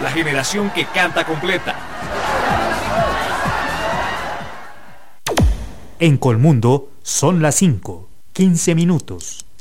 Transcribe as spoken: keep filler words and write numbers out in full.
la generación que canta completa. En Colmundo son las cinco, quince minutos.